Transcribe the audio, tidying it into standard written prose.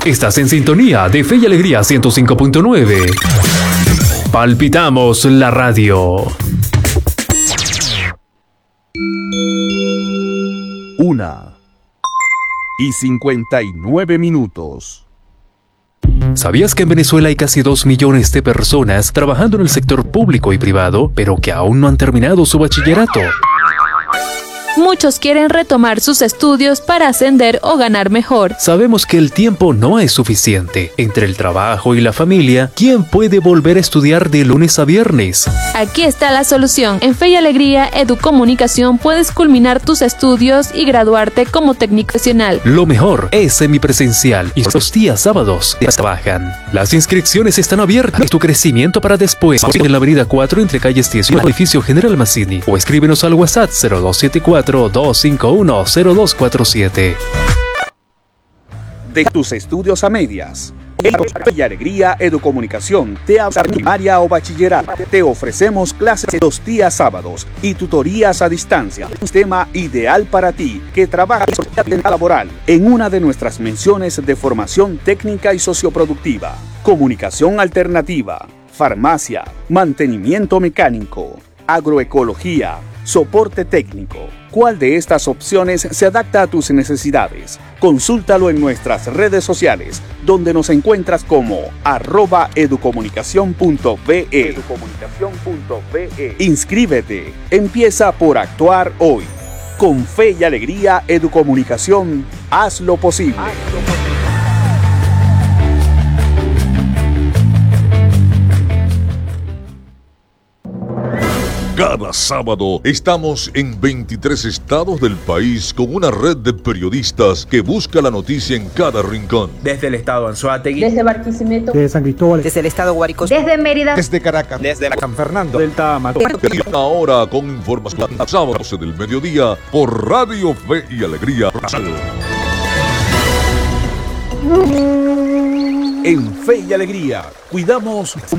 Estás en sintonía de Fe y Alegría 105.9. Palpitamos la radio. 1:59. ¿Sabías que en Venezuela hay casi 2 millones de personas trabajando en el sector público y privado, pero que aún no han terminado su bachillerato? Muchos quieren retomar sus estudios para ascender o ganar mejor. Sabemos que el tiempo no es suficiente. Entre el trabajo y la familia, ¿quién puede volver a estudiar de lunes a viernes? Aquí está la solución. En Fe y Alegría Educomunicación puedes culminar tus estudios y graduarte como técnico profesional. Lo mejor es semipresencial y los días sábados trabajan. Las inscripciones están abiertas. Tu crecimiento para después. En la avenida 4 entre calles 10 y el edificio General Mazzini. O escríbenos al WhatsApp 0274-251-0247. De tus estudios a medias. En Fe y Alegría Educomunicación, te habla primaria o bachillerato. Te ofrecemos clases los días sábados y tutorías a distancia. Un sistema ideal para ti que trabajas en la laboral en una de nuestras menciones de formación técnica y socioproductiva, comunicación alternativa, farmacia, mantenimiento mecánico, agroecología, soporte técnico. ¿Cuál de estas opciones se adapta a tus necesidades? Consúltalo en nuestras redes sociales, donde nos encuentras como @educomunicacion.be. Inscríbete. Empieza por actuar hoy. Con Fe y Alegría Educomunicación, haz lo posible. Cada sábado estamos en 23 estados del país con una red de periodistas que busca la noticia en cada rincón. Desde el estado Anzoátegui, desde Barquisimeto, desde San Cristóbal, desde el estado Guárico, desde Mérida, desde Caracas, desde San Fernando, del Támaco. Ahora con información a sábados del mediodía por Radio Fe y Alegría. En Fe y Alegría cuidamos